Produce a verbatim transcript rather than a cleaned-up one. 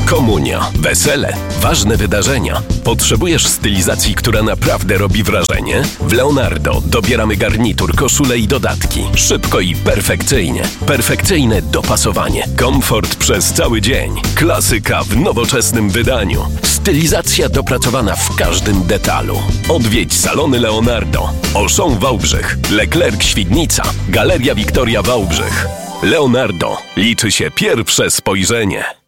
komunia, wesele, ważne wydarzenia. Potrzebujesz stylizacji, która naprawdę robi wrażenie? W Leonardo dobieramy garnitur, koszule i dodatki. Szybko i perfekcyjnie. Perfekcyjne dopasowanie. Komfort przez cały dzień. Klasyka w nowoczesnym wydaniu. Stylizacja dopracowana w każdym detalu. Odwiedź salony Leonardo. Auchan Wałbrzych, Leclerc Świdnica, Galeria Wiktoria Wałbrzych. Leonardo. Liczy się pierwsze spojrzenie.